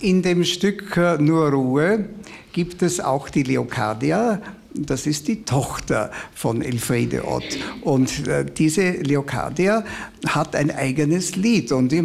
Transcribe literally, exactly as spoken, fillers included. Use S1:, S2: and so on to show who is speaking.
S1: In dem Stück Nur Ruhe gibt es auch die Leocadia. Das ist die Tochter von Elfriede Ott. Und äh, diese Leocadia hat ein eigenes Lied. Und